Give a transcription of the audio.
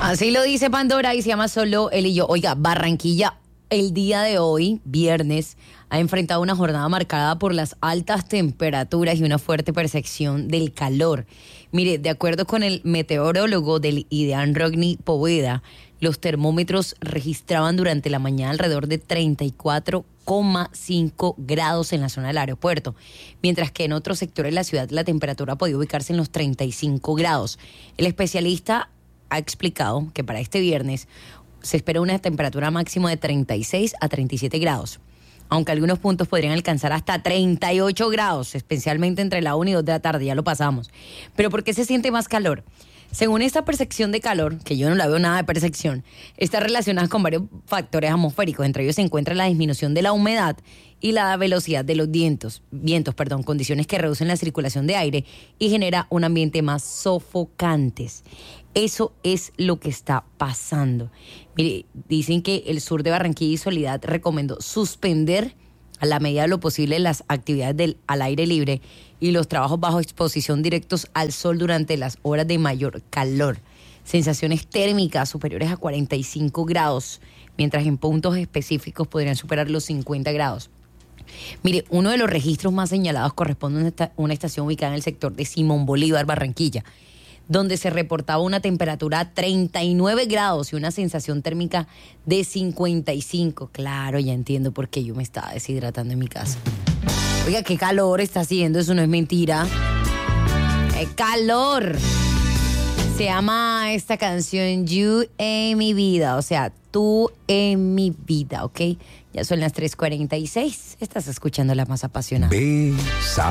Así lo dice Pandora y se llama Solo él y yo. Oiga, Barranquilla, el día de hoy, viernes, ha enfrentado una jornada marcada por las altas temperaturas y una fuerte percepción del calor. Mire, de acuerdo con el meteorólogo del IDEAN, Rodney Poveda, los termómetros registraban durante la mañana alrededor de 34,5 grados en la zona del aeropuerto, mientras que en otros sectores de la ciudad la temperatura podía ubicarse en los 35 grados. El especialista ha explicado que para este viernes se espera una temperatura máxima de 36 a 37 grados, aunque algunos puntos podrían alcanzar hasta 38 grados, especialmente entre la 1 y 2 de la tarde, ya lo pasamos. ¿Pero por qué se siente más calor? Según esta percepción de calor, que yo no la veo nada de percepción, está relacionada con varios factores atmosféricos. Entre ellos se encuentra la disminución de la humedad y la velocidad de los vientos, condiciones que reducen la circulación de aire y genera un ambiente más sofocantes. Eso es lo que está pasando. Mire, dicen que el sur de Barranquilla y Soledad recomendó suspender a la medida de lo posible las actividades al aire libre y los trabajos bajo exposición directos al sol durante las horas de mayor calor. Sensaciones térmicas superiores a 45 grados, mientras en puntos específicos podrían superar los 50 grados. Mire, uno de los registros más señalados corresponde a una estación ubicada en el sector de Simón Bolívar, Barranquilla, donde se reportaba una temperatura a 39 grados y una sensación térmica de 55. Claro, ya entiendo por qué yo me estaba deshidratando en mi casa. Oiga, qué calor está haciendo, eso no es mentira. ¡Qué calor! Se llama esta canción You en mi vida, o sea, tú en mi vida, ¿ok? Ya son las 3:46, estás escuchando La Más Apasionada.